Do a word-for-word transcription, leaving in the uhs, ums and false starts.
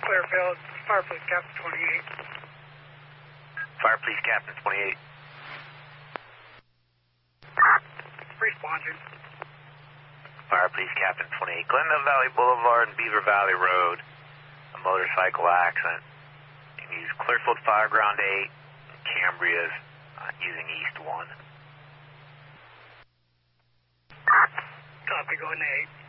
Clearfield, Fire Police Captain twenty-eight. Fire Police Captain twenty-eight. Responding. Fire Police Captain twenty-eight. Glendale Valley Boulevard and Beaver Valley Road. A motorcycle accident. You can use Clearfield Fire Ground eight. Cambria's uh, using East one. Copy, going to eight.